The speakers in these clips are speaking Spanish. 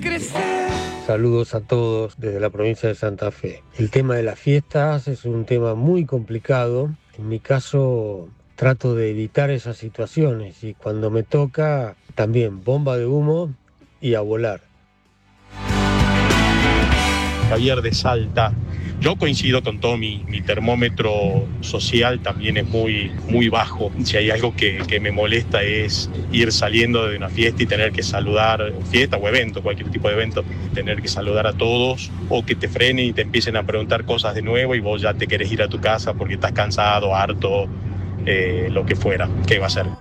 Saludos a todos desde la provincia de Santa Fe. El tema de las fiestas es un tema muy complicado. En mi caso trato de evitar esas situaciones y cuando me toca también bomba de humo y a volar. Javier de Salta. Yo coincido con todo, mi termómetro social también es muy bajo. Si hay algo que me molesta es ir saliendo de una fiesta y tener que saludar, fiesta o evento, cualquier tipo de evento, tener que saludar a todos o que te frenen y te empiecen a preguntar cosas de nuevo y vos ya te querés ir a tu casa porque estás cansado, harto, lo que fuera. ¿Qué va a ser?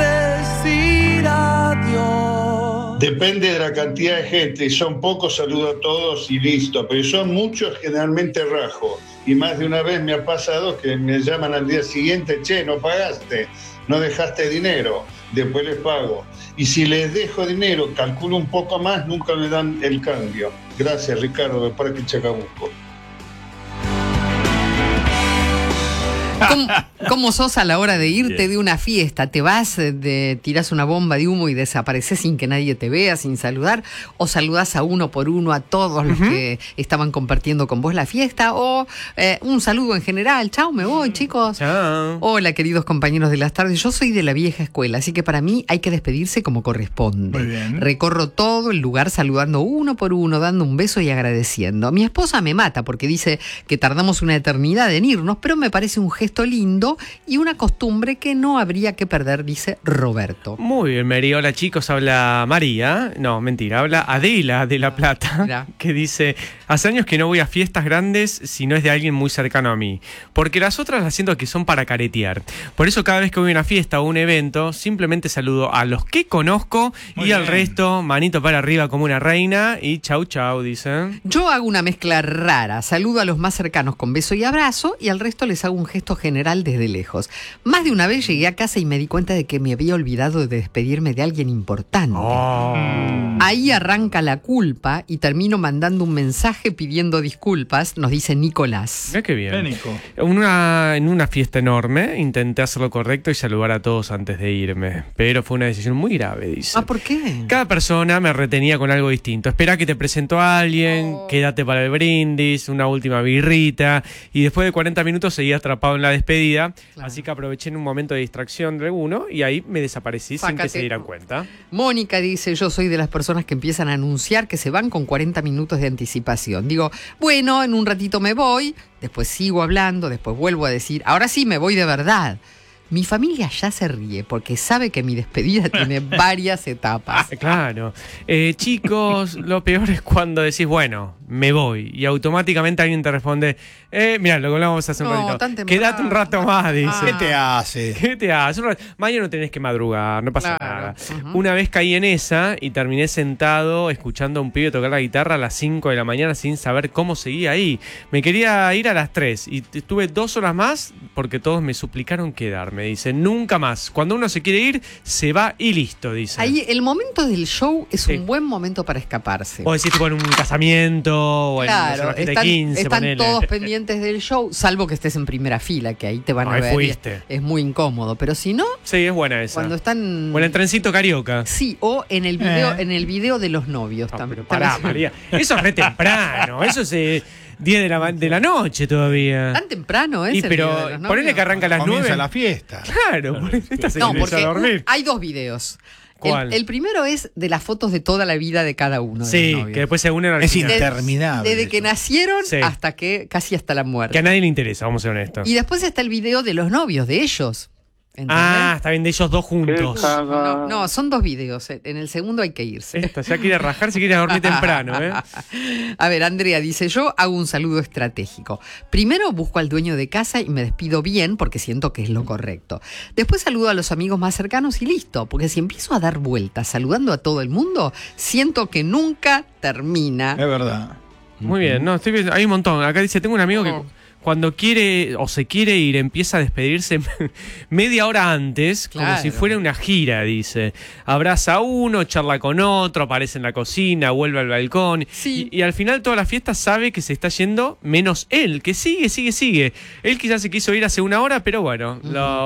Depende de la cantidad de gente, son pocos, saludo a todos y listo, pero son muchos, generalmente rajo. Y más de una vez me ha pasado que me llaman al día siguiente, che, no pagaste, no dejaste dinero, después les pago. Y si les dejo dinero, calculo un poco más, nunca me dan el cambio. Gracias, Ricardo, de Parque Chacabuco. ¿Cómo sos a la hora de irte de una fiesta? ¿Te vas, tirás una bomba de humo y desapareces sin que nadie te vea, sin saludar? ¿O saludás a uno por uno a todos los que estaban compartiendo con vos la fiesta? ¿O un saludo en general? Chao, me voy, chicos. Chao. Hola, queridos compañeros de las tardes. Yo soy de la vieja escuela, así que para mí hay que despedirse como corresponde. Muy bien. Recorro todo el lugar saludando uno por uno, dando un beso y agradeciendo. Mi esposa me mata porque dice que tardamos una eternidad en irnos, pero me parece un gesto lindo y una costumbre que no habría que perder, dice Roberto. Muy bien, Mary. Hola, chicos. Habla María. No, mentira. Habla Adela de La Plata. Mira. Que dice: hace años que no voy a fiestas grandes si no es de alguien muy cercano a mí. Porque las otras las siento que son para caretear. Por eso cada vez que voy a una fiesta o un evento, simplemente saludo a los que conozco y al resto, manito para arriba como una reina y chau chau, dicen. Yo hago una mezcla rara. Saludo a los más cercanos con beso y abrazo y al resto les hago un gesto general desde lejos. Más de una vez llegué a casa y me di cuenta de que me había olvidado de despedirme de alguien importante. Ahí arranca la culpa y termino mandando un mensaje pidiendo disculpas, nos dice Nicolás. Mira qué bien. Pénico. En una fiesta enorme intenté hacer lo correcto y saludar a todos antes de irme, pero fue una decisión muy grave, dice. ¿Por qué? Cada persona me retenía con algo distinto. Espera que te presento a alguien, quédate para el brindis, una última birrita, y después de 40 minutos seguí atrapado en la despedida, así que aproveché en un momento de distracción de alguno y ahí me desaparecí sin que se dieran cuenta. Mónica dice: yo soy de las personas que empiezan a anunciar que se van con 40 minutos de anticipación. Digo, bueno, en un ratito me voy, después sigo hablando, después vuelvo a decir, ahora sí me voy de verdad. Mi familia ya se ríe porque sabe que mi despedida tiene varias etapas. Claro. Chicos, lo peor es cuando decís, bueno, me voy, y automáticamente alguien te responde, mirá, lo que hablamos hace un ratito. Quédate un rato más, dice. ¿Qué te hace? ¿Qué te hace? Mañana no tenés que madrugar, no pasa nada. Uh-huh. Una vez caí en esa y terminé sentado escuchando a un pibe tocar la guitarra a las 5 de la mañana sin saber cómo seguía ahí. Me quería ir a las 3 y estuve 2 horas más porque todos me suplicaron quedarme. Dice, nunca más. Cuando uno se quiere ir, se va y listo, dice. Ahí el momento del show es un buen momento para escaparse. O decir, tipo en un casamiento o claro, en una 15, están ponele. todos pendientes del show, salvo que estés en primera fila, que ahí te van a ver. Fuiste. Es muy incómodo, pero si no... Sí, es buena esa. Cuando están... O en el trencito carioca. Sí, o en el video de los novios también. Pero pará, María. Eso es re temprano. Eso es 10 de la noche todavía. Tan temprano es. Pero ponele que arranca a las 9. Comienza la fiesta. Claro, esta se no, empieza porque a dormir. hay 2 videos. ¿Cuál? El primero es de las fotos de toda la vida de cada uno. Sí, de los novios. que después se unen al Es final. interminable. Desde que nacieron Sí. hasta que casi hasta la muerte. Que a nadie le interesa, vamos a ser honestos. Y después está el video de los novios, de ellos. ¿Entendés? Está bien, de ellos dos juntos. No, son 2 videos. En el segundo hay que irse. Esta ya quiere rajar, se quiere dormir temprano, ¿eh? A ver, Andrea dice, yo hago un saludo estratégico. Primero busco al dueño de casa y me despido bien porque siento que es lo correcto. Después saludo a los amigos más cercanos y listo. Porque si empiezo a dar vueltas saludando a todo el mundo, siento que nunca termina. Es verdad. Muy bien, no, estoy viendo, hay un montón. Acá dice, tengo un amigo que cuando quiere o se quiere ir, empieza a despedirse media hora antes, como Claro. si fuera una gira, dice. Abraza a uno, charla con otro, aparece en la cocina, vuelve al balcón. Sí. Y al final toda la fiesta sabe que se está yendo, menos él, que sigue. Él quizás se quiso ir hace una hora, pero bueno,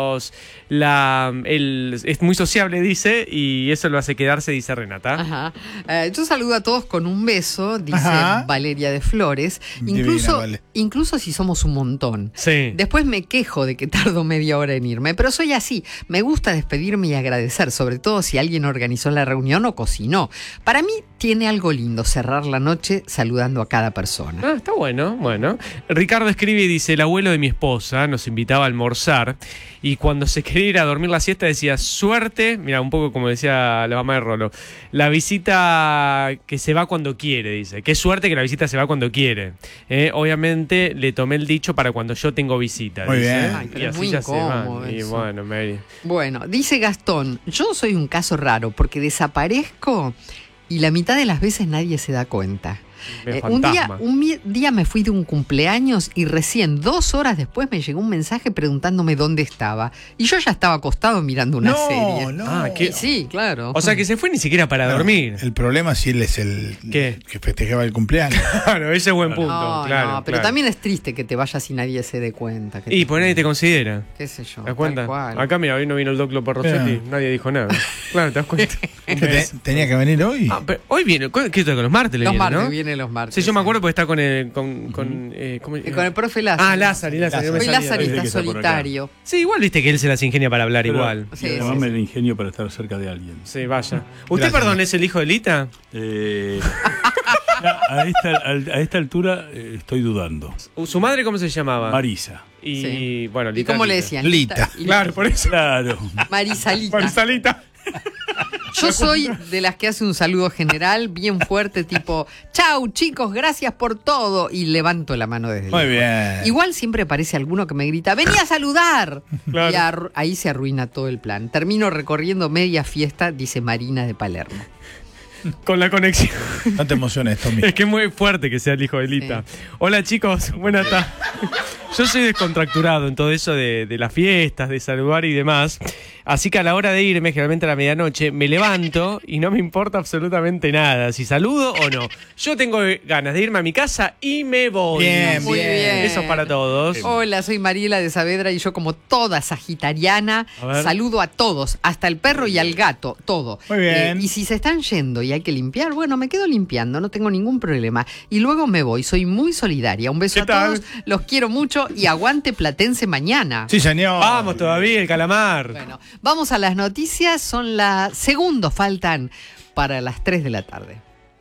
él es muy sociable, dice, y eso lo hace quedarse, dice Renata. Ajá. Yo saludo a todos con un beso, dice Ajá. Valeria de Flores. Divina, Vale. Incluso si somos un montón. Sí. Después me quejo de que tardo media hora en irme, pero soy así. Me gusta despedirme y agradecer, sobre todo si alguien organizó la reunión o cocinó. Para mí tiene algo lindo cerrar la noche saludando a cada persona. Ah, está bueno. Ricardo escribe y dice: el abuelo de mi esposa nos invitaba a almorzar y cuando se quería ir a dormir la siesta decía: suerte, mira, un poco como decía la mamá de Rolo, la visita que se va cuando quiere, dice. Qué suerte que la visita se va cuando quiere. Obviamente le tomé el dicho para cuando yo tengo visita. Muy dice. bien. Ay, pero Y es así muy ya se van. incómodo Y eso. bueno, Mary. Bueno, dice Gastón, yo soy un caso raro porque desaparezco y la mitad de las veces nadie se da cuenta. Un día me fui de un cumpleaños y recién 2 horas después me llegó un mensaje preguntándome dónde estaba. Y yo ya estaba acostado mirando una serie. No. Ah, Y sí, claro. O sea que se fue ni siquiera para dormir. El problema si él es el ¿Qué? que festejaba el cumpleaños. Claro, ese es buen punto. No, claro, no, pero claro. también es triste que te vayas y nadie se dé cuenta. Y pues nadie te considera. ¿Qué sé yo? ¿Te das cuenta? Tal cual. Acá, mira, hoy no vino el Doclo por Rossetti, Claro. nadie dijo nada. Claro, ¿te das cuenta? Tenía que venir hoy. Ah, pero hoy viene, ¿qué toca? Los martes le Los viene, martes, ¿no? viene los martes. Sí, yo me sí. acuerdo porque está con el... Con Con el profe Lázaro. Ah, Lázaro. no me Hoy salía. Lázaro Dice está que está por acá. solitario. Sí, igual viste que él se las ingenia para hablar Pero igual. Sí, Llamame el ingenio para estar cerca de alguien. Sí, vaya. ¿Usted, Gracias. perdón, es el hijo de Lita? A esta altura estoy dudando. ¿Su madre cómo se llamaba? Marisa. Y Sí. bueno, ¿Y Lita. cómo le Lita. decían? Lita. Claro, por eso. Claro. Marisalita. Marisalita. Yo soy de las que hace un saludo general bien fuerte, tipo, chau chicos, gracias por todo. Y levanto la mano desde Muy lejos. bien. Igual siempre aparece alguno que me grita, vení a saludar. Claro. Y ahí se arruina todo el plan. Termino recorriendo media fiesta, dice Marina de Palermo. Con la conexión. No te emociones, Tommy. Es que es muy fuerte que sea el hijo de Lita. Hola chicos, buenas tardes. Yo soy descontracturado en todo eso de las fiestas, de saludar y demás. Así que a la hora de irme, generalmente a la medianoche, me levanto y no me importa absolutamente nada, si saludo o no. Yo tengo ganas de irme a mi casa y me voy. Bien, Muy bien. Eso es para todos. Hola, soy Mariela de Saavedra y yo como toda sagitariana A ver. saludo a todos, hasta el perro y al gato, todo. Muy bien. Y si se están yendo y hay que limpiar, bueno, me quedo limpiando, no tengo ningún problema. Y luego me voy, soy muy solidaria. Un beso ¿Qué a tal? todos, los quiero mucho y aguante Platense mañana. Sí, señor. Vamos todavía, el calamar. Bueno, vamos a las noticias, son las segundos, faltan para las 3 de la tarde.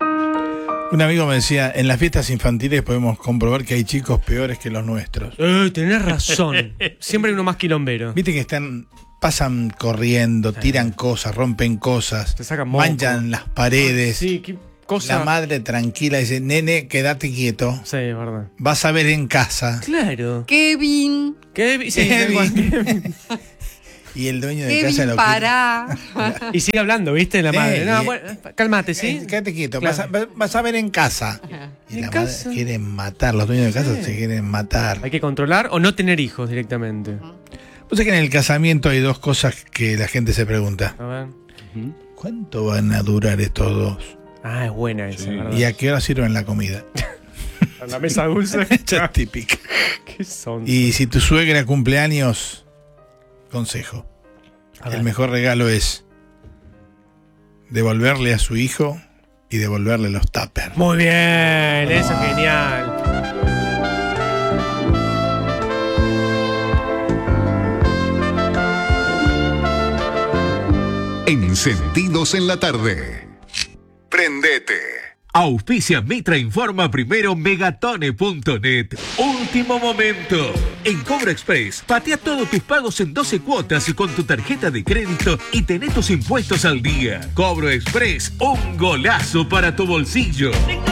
Un amigo me decía, en las fiestas infantiles podemos comprobar que hay chicos peores que los nuestros. Tenés razón. Siempre hay uno más quilombero. Viste que pasan corriendo, tiran cosas, rompen cosas, Te sacan moco. manchan las paredes. Sí, qué cosa. La madre tranquila dice, nene, quédate quieto, Sí, es verdad. vas a ver en casa. Claro. Kevin, Sí, Kevin. Y el dueño de casa Kevin, lo para. Y sigue hablando, ¿viste? La madre. No, y- bueno, cálmate, ¿sí? Quédate quieto, Claro. vas a ver en casa. Y ¿En la casa? madre quieren matar, los dueños de casa se quieren matar. Hay que controlar o no tener hijos directamente. Pues es que en el casamiento hay dos cosas que la gente se pregunta. A ver. ¿Cuánto van a durar estos dos? Ah, es buena esa, Sí. ¿verdad? ¿Y a qué hora sirven la comida? La mesa dulce. Esa es típica. ¿Qué son? Y si tu suegra cumpleaños, consejo. A ver. El mejor regalo es devolverle a su hijo y devolverle los tuppers. Muy bien, eso es genial. Encendidos en la tarde. Prendete. Auspicia Mitra Informa primero Megatone.net. Último momento. En Cobro Express, patea todos tus pagos en 12 cuotas con tu tarjeta de crédito y tenés tus impuestos al día. Cobro Express, un golazo para tu bolsillo.